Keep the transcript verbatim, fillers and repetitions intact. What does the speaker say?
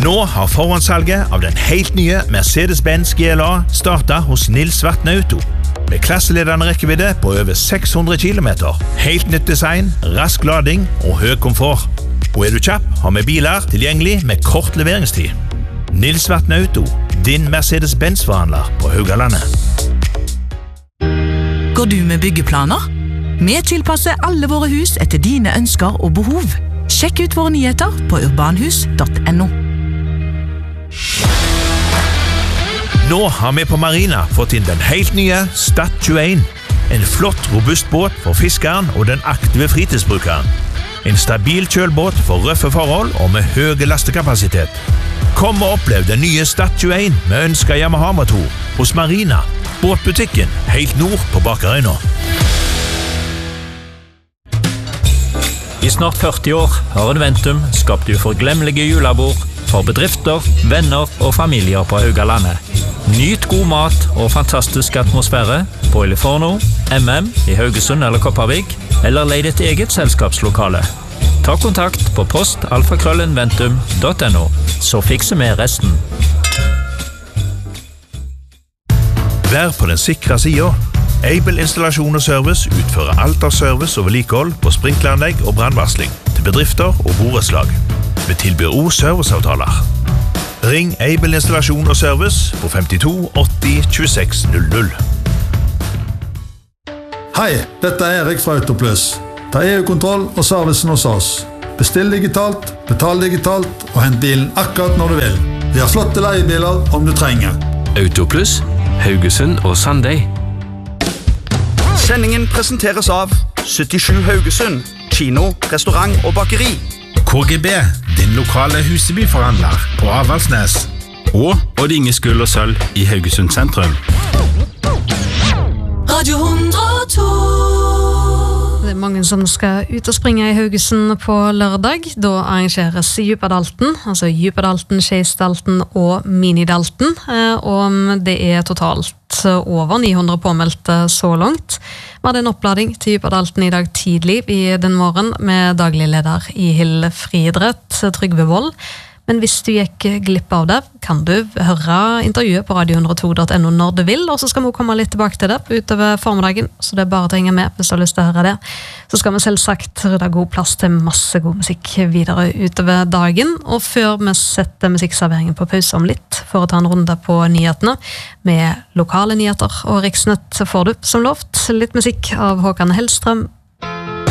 Nå har forhåndssalget av den helt nye Mercedes-Benz G L A startet hos Nils Vatne Auto. Med klasseledende rekkevidde på over seks hundre kilometer. Helt nytt design, rask lading og høy komfort. Og er du kjapp, har vi biler tilgjengelig med kort leveringstid. Nils Vatne Auto, din Mercedes-Benz-forhandler på Haugalandet. Går du med byggeplaner? Vi tilpasser alle våre hus etter dine ønsker og behov. Sjekk ut våre nyheter på urbanhus punktum no. Nå har vi på Marina fått inn den helt nye Stad tjueen. En flott, robust båt for fiskeren og den aktive fritidsbrukeren. En stabil kjølbåt for røffe forhold og med høy lastekapasitet. Kom og opplev den nye Stad tjueen med ønsket Yamaha-motor hos Marina, båtbutikken helt nord på Bakerøyna. I snart førti år har Adventum skapt uforglemmelige julebord for bedrifter, venner og familier på Haugalandet. Nyt god mat og fantastisk atmosfære på Iliforno, M M i Haugesund eller Kopervik, eller leid et eget selskapslokale. Ta kontakt på post alfakrøllen ventum punktum no, så fikser vi resten. Vær på den sikre siden. Able Installasjon og Service utfører alt av service og vedlikehold på sprinkleranlegg og brandvarsling til bedrifter og borettslag. Vi tilbyr også serviceavtaler. Ring Able Installasjon og Service på femtito åtti tjueseks null null. Hei, dette er Erik fra Autoplus. Ta E U-kontroll og servicen hos oss. Bestill digitalt, betal digitalt og hent bilen akkurat når du vil. Vi har flotte leiebiler om du trenger. Autoplus, Haugesund og Sandøy. Sendingen presenteres av syttisju Haugesund, kino, restaurant og bakeri. K G B, din lokale Husebyforhandler på Avaldsnes. Og Odd Inge Skull og Sølv i Haugesund sentrum. Radio hundre og to. Det er mange som skal ut og springe i Haugesund på lørdag. Da arrangeres Djupadalten, altså Djupadalten, Skeisdalten og Minidalten. Og det er totalt over ni hundre påmeldte så langt. Vi hadde en opplading til Djupadalten i dag tidlig i den morgen med daglig leder i Hill Friidrett, Trygve Vold. Men hvis du gikk glipp av det, kan du høre intervjuet på radio hundre og to punktum no når du vil, og så skal vi komme litt tilbake til det utover formiddagen, så det er bare å henge med hvis du har lyst til å høre det. Så skal vi selvsagt rydde god plass til masse god musikk videre utover dagen, og før vi setter musikkserveringen på pause om litt, for å ta en runde på nyhetene, med lokale nyheter og Riksnett får du, som lovt, litt musikk av Håkan Hellstrøm